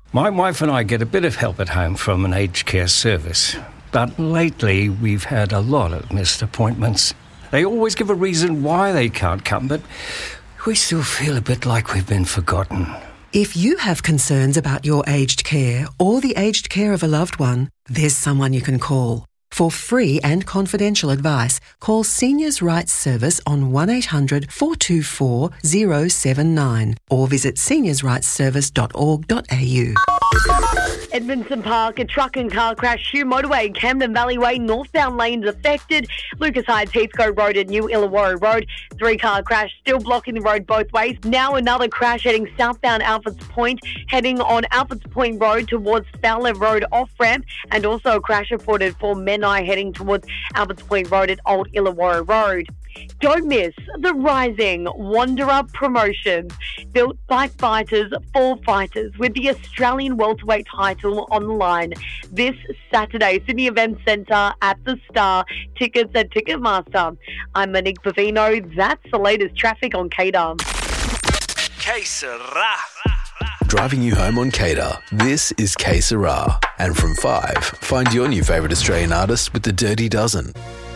My wife and I get a bit of help at home from an aged care service. But lately, we've had a lot of missed appointments. They always give a reason why they can't come, but we still feel a bit like we've been forgotten. If you have concerns about your aged care or the aged care of a loved one, there's someone you can call. For free and confidential advice, call Seniors' Rights Service on 1800 424 079 or visit seniorsrightsservice.org.au. Edmondson Park, a truck and car crash, Hugh Motorway, Camden Valley Way, northbound lanes affected. Lucas Heights, Heathcote Road and New Illawarra Road. 3-car crash, still blocking the road both ways. Now another crash heading southbound Alfords Point, heading on Alfords Point Road towards Fowler Road off-ramp. And also a crash reported for Menai heading towards Alfords Point Road at Old Illawarra Road. Don't miss the Rising Wanderer promotions. Built by fighters for fighters with the Australian welterweight title on the line this Saturday, Sydney Events Centre at the Star. Tickets at Ticketmaster. I'm Monique Pavino. That's the latest traffic on Cater. Que sera? Driving you home on Cater. This is Que Sera. And from 5, find your new favourite Australian artist with the Dirty Dozen.